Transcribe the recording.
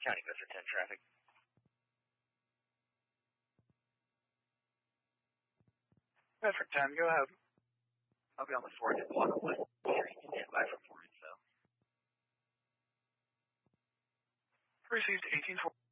County Bedford 10 traffic. Bedford 10, go ahead. I'll be on the 4th block of West Street. Stand by for 4 so. Received 18-4.